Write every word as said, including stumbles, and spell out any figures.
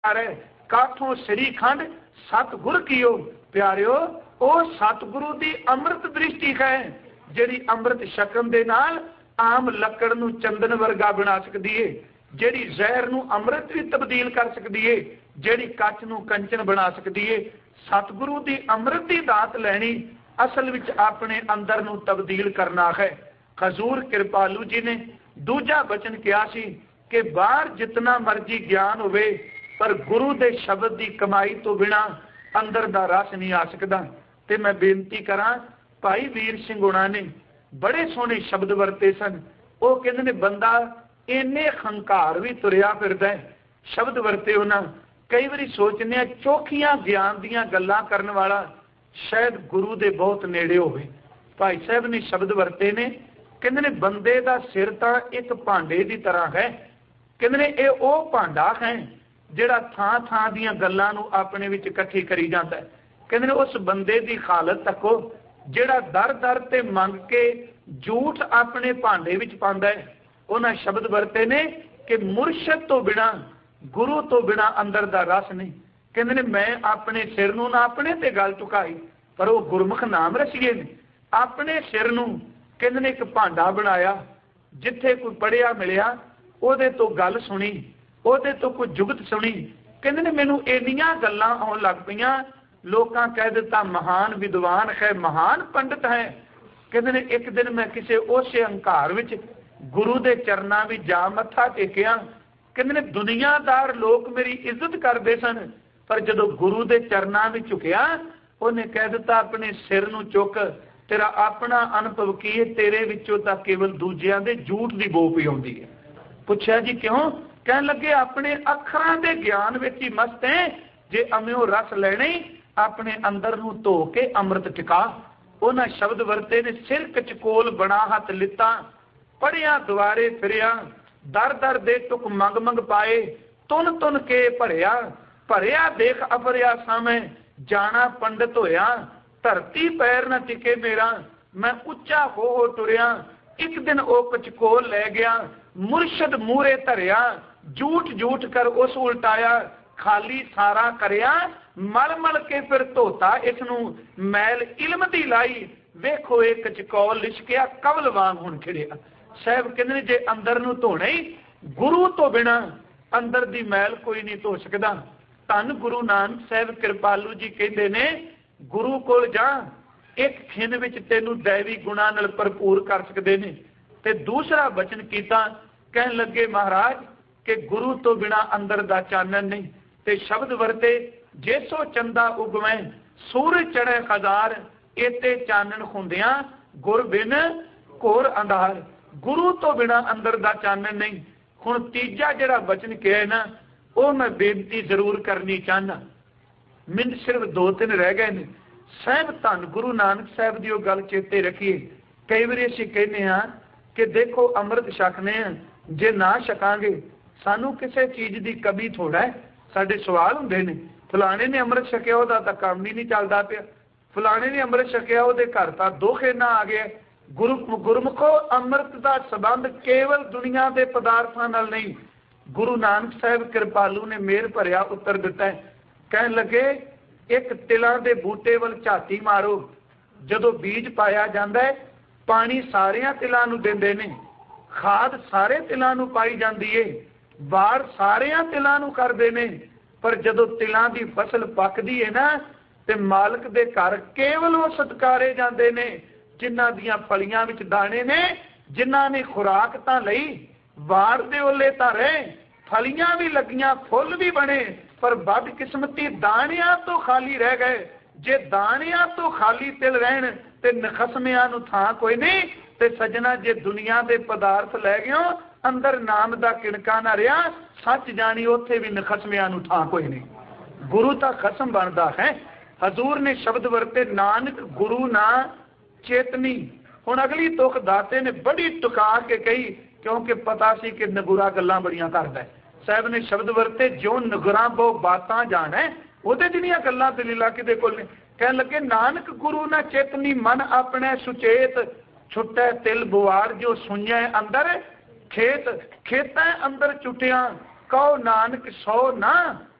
है काठों श्री खंड सतगुर कियो प्यारियो ओ सतगुरु की अमृत दृष्टि है जिहड़ी अमृत छकन दे नाल आम लकड़ नूं चंदन वर्गा बना सकदी है, जिहड़ी जहर नूं अमृत भी तब्दील कर सकदी है, जिहड़ी कच नूं कंचन बना सकदी है। सतगुरु की अमृत की दात लैनी असल विच अपने अंदर नूं तब्दील करना है। हजूर कृपालू जी ने दूजा बचन किया सी कि बाहर जितना मर्जी ज्ञान होवे पर गुरु के शब्द की कमाई तो बिना अंदर दा रस नहीं आ सकता। ते मैं बेनती करा भाई वीर सिंह हुणां ने बड़े सोहने शब्द वरते सन। वो कहते ने बंदा इन्ने हंकार भी तुरिया फिरदा है, शब्द वरते उन्हां कई बारी सोचने चौखियां ज्ञान दियां गल्लां करन वाला शायद गुरु दे बहुत नेड़े होवे। भाई साहब ने शब्द वरते ने कहते ने बंदे दा सिर तां एक भांडे की तरह है। कहते ने ये वो भांडा है जिहड़ा थां थां दियां गल्लां नूं अपने विच इकट्ठी करी जांदा है। कहते ने उस बंदे की हालत तको जिहड़ा दर दर ते मंग के झूठ अपने भांडे विच पांदा है। उन्हां शब्द वरते ने कि मुरशद तो बिना गुरु तो बिना अंदर दा रस नहीं। कहते ने मैं अपने सिर नूं ना अपने ते गल चुकाई पर वो गुरमुख नाम रसीए ने अपने सिर नूं कहते ने एक भांडा बनाया जिथे कोई पढ़िया मिलिया ਉਹਦੇ ਤੋਂ ਗੱਲ सुनी ਉਹਦੇ ਤੋਂ कोई जुगत सुनी। कहते ने मैनू इन्नियां गल्लां आउण लग पईयां लोकां कह दिता महान विद्वान है महान पंडित है। कहते ने एक दिन मैं किसी उसे हंकार विच गुरु के चरणों में जा मत्था टेकिया। कहते ने दुनियादार लोग मेरी इज्जत करते सन पर जदों गुरु के चरणों में झुकिया उन्हें कह दिता अपने सिर नूं चुक तेरा अपना अनुभव की है, तेरे विचों तां केवल दूजियां दे झूठ दी बो पई आउंदी है। पूछा जी क्यों? कहने लगे अपने अखरां दे ज्ञान विच ही मस्त है, जे अम्यों रस लेने अपने अंदर नूं धो के अमृत टिका। उन्हां शब्द वरते ने सिर कचकोल बना हथ लिता पढ़िया दुआरे फिरिया दर दर दे टुक मंग मंग पाए तुन तुन के भरिया भरिया देख अफरिया सामे जाना पंडित होया धरती पैर न टिके मेरा मैं उच्चा हो हो टुरिया। एक दिन ओ कचकोल लै गया मुरशद मूरे धरिया झूठ झूठ कर उस उल्टाया खाली सारा करिया मल मल के फिर धोता इसनू मैल इल्म दी लाई वेखो एक कचकोल लिशकिया कवल वांग हुण खिड़िया। साहब कहते जे अंदर नू धोना ही गुरु तो बिना अंदर दी मैल कोई नहीं धो सकदा। धन गुरु नानक साहब कृपालू जी कहते ने गुरु कोल जा एक खिन विच तेनू दैवी गुणा नाल भरपूर कर सकते ने। ते दूसरा वचन कीता कहन लगे महाराज कि गुरु तो बिना अंदर दा चानन नहीं। ते शब्द वरते जैसो चंदा उगवै सूरज चढ़े हजार एते चानन हुंदियां गुर बिन घोर अंधार। गुरु तो बिना अंदर दा चानन नहीं। हुण तीजा जिहड़ा वचन कहे ना वो मैं बेनती जरूर करनी चाहना। मिंट सिर्फ दो तीन रह गए ने। साहब धन गुरु नानक साहब की गल चेते रखिए। कई बार असीं कहने हाँ कि देखो अमृत छकने जे ना छकांगे सानू किसी चीज़ की कमी थोड़ा है। साडे सवाल हुंदे ने फलाने ने अमृत छकिया उहदा तां काम ही नहीं चलदा पिया, फलाने ने अमृत छकिया उहदे घर तां दुख इन्ना आ गया। गुरु गुरमुखो अमृत का संबंध केवल दुनिया के पदार्थों नाल नहीं। गुरु नानक साहब कृपालू ने मेहर भरिया उत्तर दिता है। कहन लगे एक तिलां दे बूटे वल झाती मारो जदों बीज पाया जाता है पानी सारिया तिलां नूं दिंदे ने खाद सारे तिलां नूं पाई जाती है बार सारिया तिलां नूं करदे ने पर जदों तिलां दी फसल पकदी है ना ते मालक दे घर केवल वो सत्कारे जाते ने जिन्हां दियां फलियां विच दाणे ने जिन्हां ने खुराक तां लई वार दे ओले तां रहे फलियां भी लगियां फुल भी बने पर बदकिस्मती दाणियां तो खाली रह गए। जे दाणियां तो खाली तिल रहन ते नखसमियां नूं थां कोई नहीं। ते सजना जे दुनिया दे पदार्थ लै गयो अंदर नाम दा किणका ना रहा सच जानी उत्थे भी नखसमियां नूं थां कोई नहीं। गुरु तां खसम बनदा है। हजूर ने शब्द वरते नानक गुरु ना चेतनी। हुण अगली तुक दाते ने बड़ी टुका के कही क्योंकि पता सी कि नगुरा गल्लां बड़ियां करदा है। साहब ने शब्द वरते जो नगरा बहु बातां जाना है ਉਹਦੇ जिनियां गल्लां दलीलां किदे कोल ने। कहन लगे नानक गुरु ना चेतनी मन अपने सुचेत छुट्टै तिल बुआर जो सुइया अंदर खेत खेता अंदर चुटिया कहो नानक सौ ना